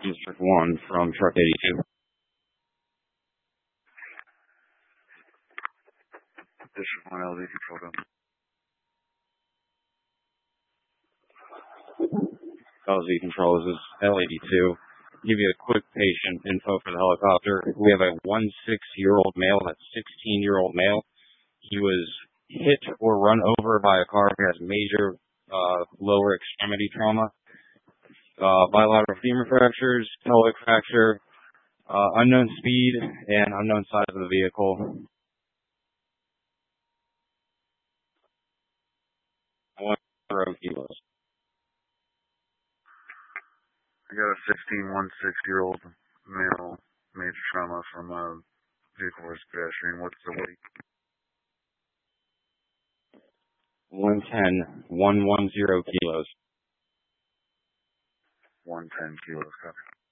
District 1 from Truck 82. District 1 LZ control. LZ control, this is L82. Give you a quick patient info for the helicopter. We have a 16-year-old male, that's 16-year-old male. He was hit or run over by a car. He has major lower extremity trauma, bilateral femur fractures, pelvic fracture, unknown speed, and unknown size of the vehicle. 10 kilos. I got a 16-year-old male, major trauma from a vehicle versus pedestrian. What's the weight? 110 kilos. 110 kilos, copy.